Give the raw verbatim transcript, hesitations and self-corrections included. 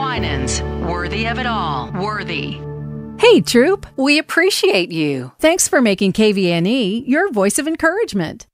Winans. Worthy of it all. Worthy. Hey, Troop, we appreciate you. Thanks for making K V N E your voice of encouragement.